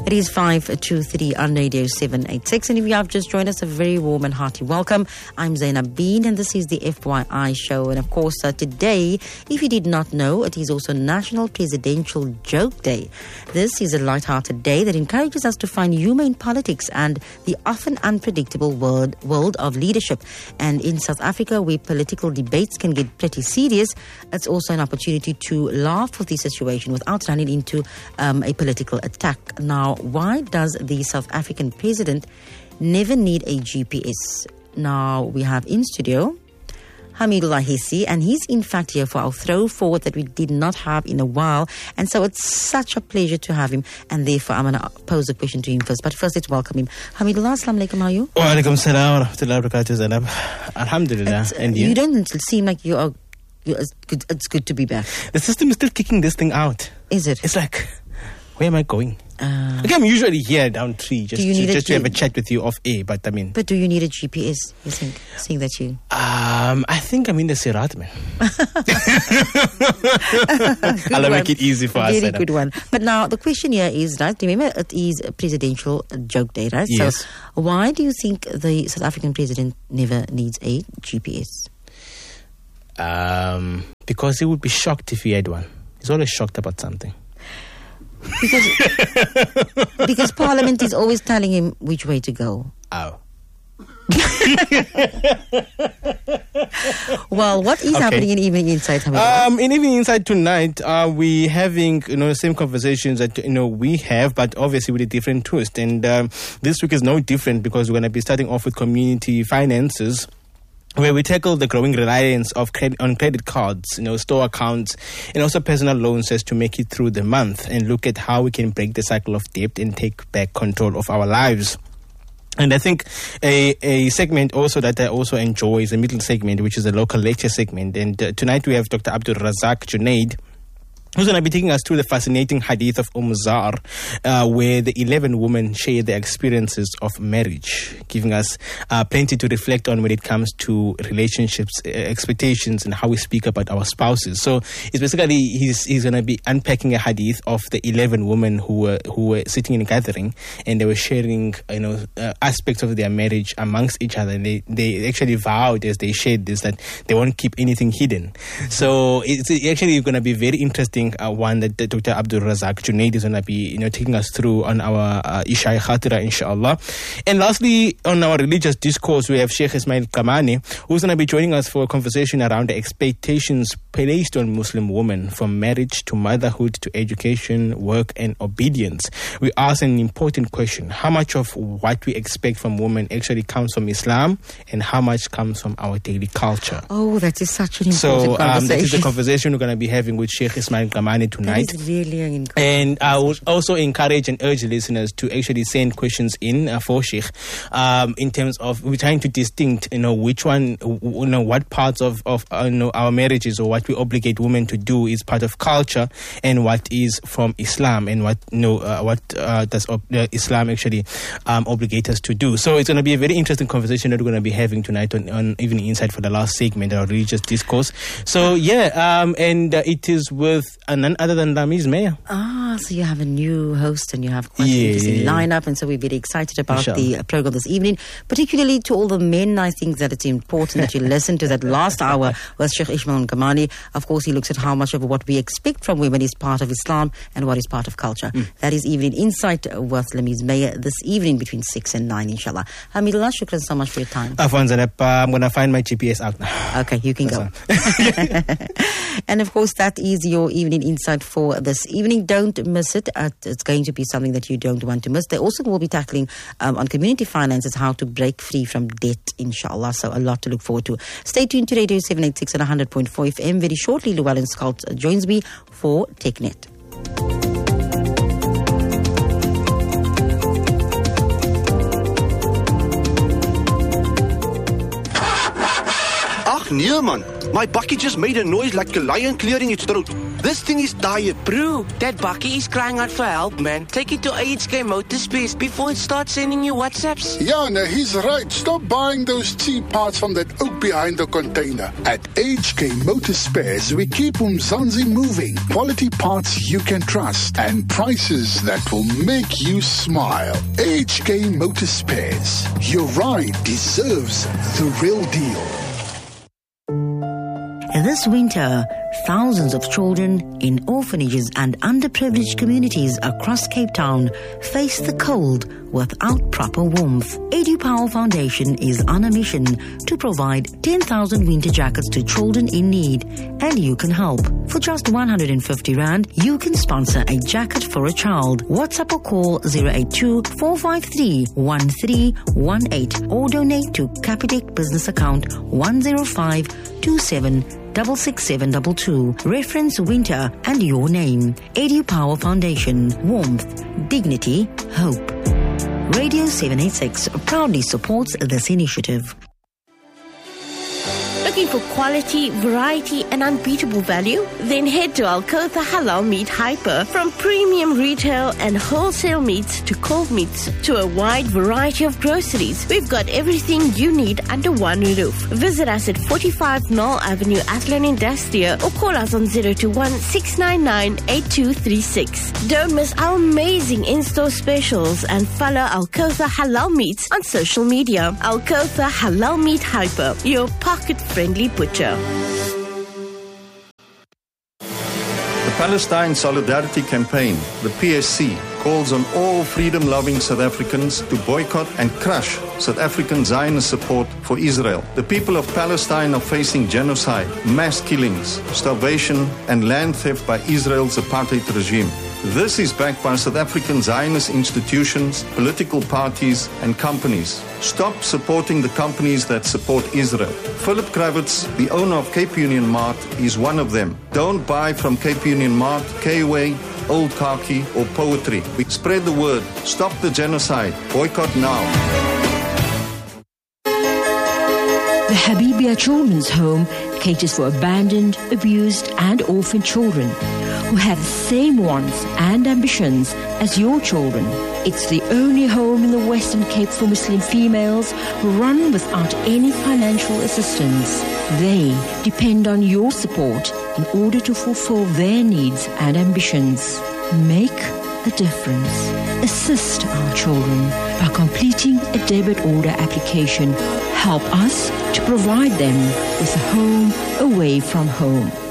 It is 5:23 on Radio 786. And if you have just joined us, a very warm and hearty welcome. I'm Zainab Bean, and this is the FYI show. And of course, today, if you did not know, it is also National Presidential Joke Day. This is a light-hearted day that encourages us to find humor in politics and the often unpredictable world of leadership. And in South Africa, where political debates can get pretty serious, it's also an opportunity to laugh with the situation without running into a political attack. Now, why does the South African president never need a GPS? Now, we have in studio Hamidullah Hissi, and he's in fact here for our throw forward that we did not have in a while. And so it's such a pleasure to have him, and therefore I'm going to pose a question to him first. But first, let's welcome him. Hamidullah, assalamu alaikum, how are you? Wa alaikum salam wa rahmatullahi wa barakatuh, Zainab. Alhamdulillah. And you? You don't seem like you are. It's good to be back. The system is still kicking this thing out. Is it? It's like, where am I going? I'm usually here down tree just to have a chat with you off air, but I mean. But do you need a GPS, you think, seeing that you? I think I'm in the Sirat, man. I'll make it easy for us. Very good one. But now the question here is, right, remember it is a presidential joke day, right? Yes. So why do you think the South African president never needs a GPS? Because he would be shocked if he had one. He's always shocked about something. Because Parliament is always telling him which way to go. Oh. Well, what is happening in Evening Insight? In Evening Insight tonight, we having the same conversations that we have, but obviously with a different twist. And this week is no different because we're going to be starting off with community finances, where we tackle the growing reliance of on credit cards, store accounts, and also personal loans just to make it through the month, and look at how we can break the cycle of debt and take back control of our lives. And I think a segment also that I also enjoy is a middle segment, which is a local lecture segment. And tonight we have Dr. Abdul Razak Junaid, who's going to be taking us through the fascinating hadith of Zar, where the 11 women share their experiences of marriage, giving us plenty to reflect on when it comes to relationships, expectations, and how we speak about our spouses. So it's basically he's going to be unpacking a hadith of the 11 women who were sitting in a gathering, and they were sharing aspects of their marriage amongst each other. And they actually vowed as they shared this that they won't keep anything hidden. So it's actually going to be very interesting. One that Dr. Abdul Razak Junaid is going to be taking us through on our Isha Khatira, inshallah. And lastly, on our religious discourse, we have Sheikh Ismail Kamani, who's going to be joining us for a conversation around the expectations placed on Muslim women, from marriage to motherhood to education, work and obedience. We ask an important question: how much of what we expect from women actually comes from Islam, and how much comes from our daily culture? Oh, that is such an important conversation. That is the conversation we're going to be having with Sheikh Ismail Kamani tonight. That is really an and I would also encourage and urge listeners to actually send questions in for Sheikh, in terms of we're trying to distinct which one, what parts of our marriages or what we obligate women to do is part of culture, and what is from Islam, and what does Islam actually obligate us to do. So it's going to be a very interesting conversation that we're going to be having tonight on Evening Insight for the last segment, our religious discourse. So and it is with none other than Lamiz Meya. So you have a new host, and you have quite an interesting lineup, and so we're very excited about the program this evening. Particularly to all the men, I think that it's important that you listen to that last hour with Sheikh Ismail Kamani. Of course, he looks at how much of what we expect from women is part of Islam and what is part of culture. That is Evening Insight with Lamiz Meya this evening between 6 and 9, inshallah. Hamidullah, shukran so much for your time. Afwan Zainab, I'm going to find my GPS out now. Okay, you can go. And of course, that is your Evening Insight for this evening. Don't miss it. It's going to be something that you don't want to miss. They also will be tackling on community finances how to break free from debt, inshallah. So a lot to look forward to. Stay tuned to Radio 786 and 100.4 FM. Very shortly, Llewellyn Scott joins me for TechNet. nee man, my bakkie just made a noise like a lion clearing its throat. This thing is tired. Bro, that bakkie is crying out for help, man. Take it to AHK Motorspares before it starts sending you WhatsApps. Yeah, no, he's right. Stop buying those cheap parts from that oak behind the container. At HK Motorspares, we keep Umzansi moving. Quality parts you can trust and prices that will make you smile. HK Motorspares. Your ride deserves the real deal. This winter, thousands of children in orphanages and underprivileged communities across Cape Town face the cold without proper warmth. EduPower Foundation is on a mission to provide 10,000 winter jackets to children in need, and you can help. For just 150 Rand, you can sponsor a jacket for a child. WhatsApp or call 082-453-1318 or donate to Capitec business account 10527666722. Reference winter and your name. EduPower Foundation. Warmth, dignity, hope. Radio 786 proudly supports this initiative. Looking for quality, variety, and unbeatable value? Then head to Alcotha Halal Meat Hyper. From premium retail and wholesale meats to cold meats to a wide variety of groceries, we've got everything you need under one roof. Visit us at 45 Knoll Avenue, Athlone Industria, or call us on 021-699-8236. Don't miss our amazing in-store specials and follow Alcotha Halal Meats on social media. Alcotha Halal Meat Hyper, your pocket-friendly butcher. The Palestine Solidarity Campaign, the PSC, calls on all freedom-loving South Africans to boycott and crush South African Zionist support for Israel. The people of Palestine are facing genocide, mass killings, starvation, and land theft by Israel's apartheid regime. This is backed by South African Zionist institutions, political parties, and companies. Stop supporting the companies that support Israel. Philip Kravitz, the owner of Cape Union Mart, is one of them. Don't buy from Cape Union Mart, K-Way, Old Khaki, or Poetry. We spread the word. Stop the genocide. Boycott now. The Habibia Children's Home caters for abandoned, abused, and orphaned children who have the same wants and ambitions as your children. It's the only home in the Western Cape for Muslim females who run without any financial assistance. They depend on your support in order to fulfill their needs and ambitions. Make a difference. Assist our children by completing a debit order application. Help us to provide them with a home away from home.